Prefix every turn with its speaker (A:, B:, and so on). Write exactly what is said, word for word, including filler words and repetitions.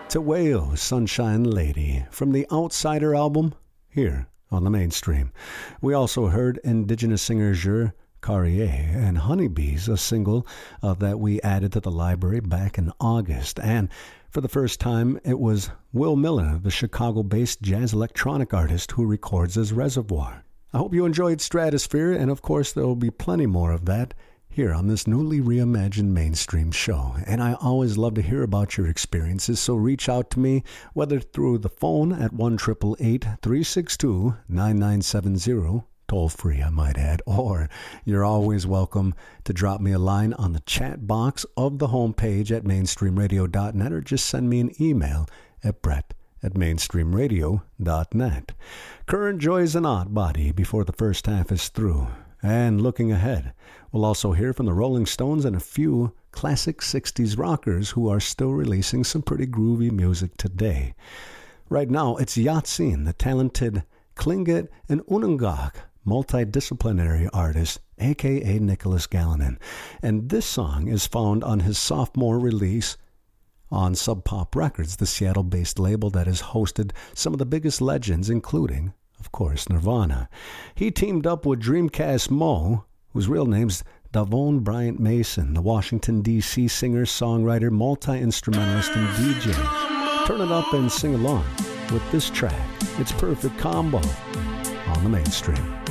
A: Taweo, Sunshine Lady, from the Outsider album, here on the Mainstream. We also heard indigenous singer Jure Carrier and Honeybees, a single uh, that we added to the library back in August. And for the first time, it was Will Miller, the Chicago-based jazz electronic artist who records as Reservoir. I hope you enjoyed Stratosphere, and of course there will be plenty more of that here on this newly reimagined Mainstream show. And I always love to hear about your experiences, so reach out to me, whether through the phone at one eight eight eight, three six two, nine nine seven zero, toll free I might add, or you're always welcome to drop me a line on the chat box of the homepage at mainstream radio dot net, or just send me an email at brett at mainstream radio dot net. Current Joys and Odd Body before the first half is through. And looking ahead, we'll also hear from the Rolling Stones and a few classic sixties rockers who are still releasing some pretty groovy music today. Right now, it's Yatsin, the talented Tlingit and Unangak multidisciplinary artist, a k a. Nicholas Galinon. And this song is found on his sophomore release on Sub Pop Records, the Seattle-based label that has hosted some of the biggest legends, including, of course, Nirvana. He teamed up with Dreamcast Mo, whose real name's Davone Bryant Mason, the Washington, D C singer, songwriter, multi-instrumentalist, and D J. Turn it up and sing along with this track. It's Perfect Combo on the Mainstream.